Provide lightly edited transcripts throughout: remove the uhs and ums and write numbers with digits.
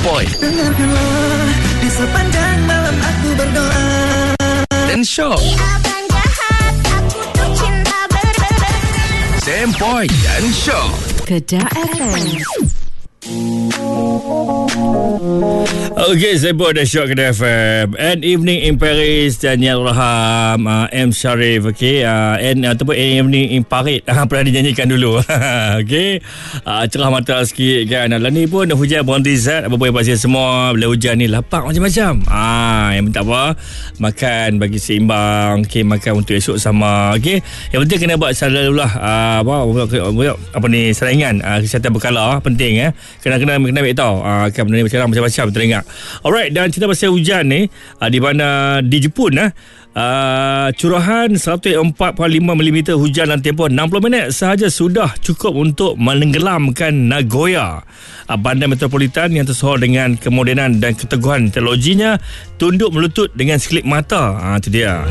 Point. Dengarkanlah di sepanjang malam aku berdoa. Dan Shock. Point dan Shock. Kedah FM. Okay, saya buat dah Shock Kedah FM. And Evening in Paris, Daniel Raham, M. Sharif, okay, and ataupun Evening in Paris, pernah dinyanyikan dulu. Okay, cerah mata sikit kan. Lah ni pun hujan berhenti zat. Apa-apa yang pasti semua bila hujan ni lapak macam-macam. Yang tak apa, makan bagi seimbang, okay, makan untuk esok sama. Okay, yang penting kena buat selalulah apa ni, saringan kesihatan berkala penting. Kena ambil tahu akan benda ni macam-macam teringat. Alright, dan cerita pasal hujan ni di mana di Jepun curahan 104.5 mm hujan dalam tempoh 60 minit sahaja sudah cukup untuk menenggelamkan Nagoya. Bandar metropolitan yang tersohor dengan kemodenan dan keteguhan teknologinya tunduk melutut dengan sekelip mata. Itu dia.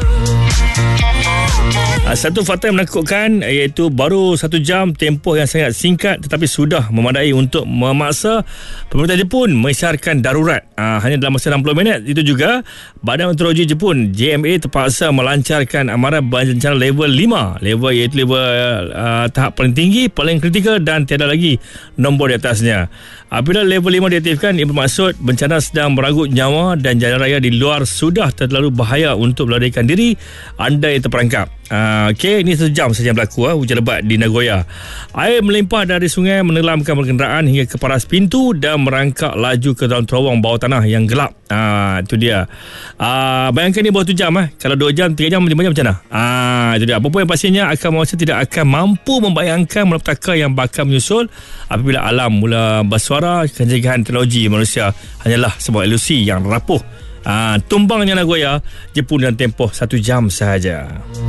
Satu fakta yang menakutkan iaitu baru 1 jam tempoh yang sangat singkat tetapi sudah memadai untuk memaksa pemerintah Jepun mengisyarkan darurat hanya dalam masa 60 minit. Itu juga Badan Meteorologi Jepun JMA terpaksa melancarkan amaran bencana level 5. Level iaitu level tahap paling tinggi, paling kritikal dan tiada lagi nombor di atasnya. Apabila level 5 diaktifkan, ia bermaksud bencana sedang meragut nyawa dan jalan raya di luar sudah terlalu bahaya untuk melarikan diri anda yang terperangkap. Okey, ini sejam saja berlaku hujan lebat di Nagoya. Air melimpah dari sungai menenggelamkan kenderaan hingga ke paras pintu dan merangkak laju ke dalam terowong bawah tanah yang gelap. Itu dia. Bayangkan ni baru 1 jam. Kalau 2 jam, 3 jam, 5 jam macam mana? Itu dia. Apa-apa yang pastinya akan masa tidak akan mampu membayangkan malapetaka yang bakal menyusul apabila alam mula bersuara. Kejegahan teknologi manusia hanyalah sebuah ilusi yang rapuh. Tumbangnya Nagoya, Jepun dalam tempoh 1 jam sahaja.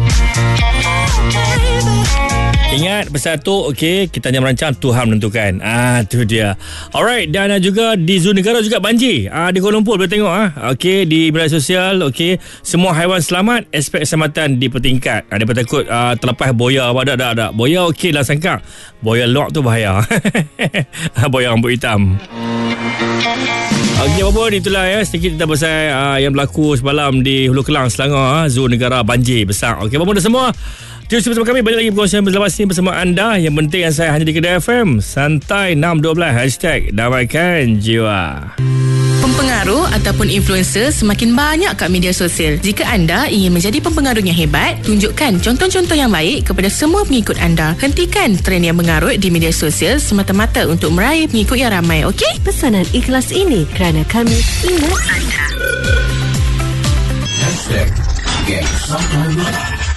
Ingat pasal tu, okey, kita hanya merancang, Tuhan menentukan. Tu dia. Alright, dan juga di Zoo Negara juga banjir. Di Kuala Lumpur boleh tengok okey, di media sosial, okey, semua haiwan selamat, aspek keselamatan dipertingkat. Daripada takut terlepas boya apa dak. Boya okey lah sangka. Boya lock tu bahaya. Boya rambut hitam. Okey, apa-apa itulah sedikit kita pasal yang berlaku semalam di Hulu Kelang, Selangor. Zoo Negara banjir besar. Okey, apa-apa dah semua. Terus bersama kami, banyak lagi perkongsian bersama sini bersama anda. Yang penting yang saya hanya di Kedah FM. Santai 612 #Damaikan Jiwa. Pempengaruh ataupun influencer semakin banyak kat media sosial. Jika anda ingin menjadi pempengaruh yang hebat, tunjukkan contoh-contoh yang baik kepada semua pengikut anda. Hentikan trend yang mengarut di media sosial semata-mata untuk meraih pengikut yang ramai, okey? Pesanan ikhlas ini kerana kami ingat anda.